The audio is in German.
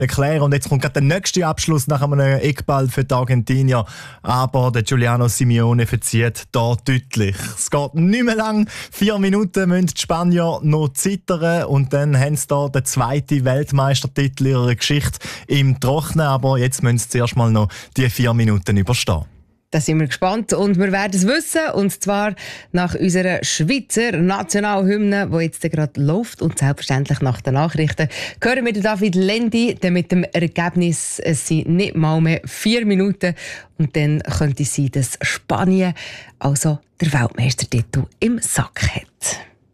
erklären. Und jetzt kommt gerade der nächste Abschluss nach einem Eckball für die Argentinier. Aber der Giuliano Simeone verzieht da deutlich. Es geht nicht mehr lang. 4 Minuten müssen die Spanier noch zittern. Und dann haben sie da den zweiten Weltmeistertitel ihrer Geschichte im Trocknen. Aber jetzt müssen sie zuerst mal noch die 4 Minuten überstehen. Da sind wir gespannt und wir werden es wissen. Und zwar nach unserer Schweizer Nationalhymne, die jetzt gerade läuft. Und selbstverständlich nach den Nachrichten hören wir David Lendi mit dem Ergebnis, es sind nicht mal mehr 4 Minuten. Und dann könnte es sein, dass Spanien also der Weltmeistertitel im Sack hat.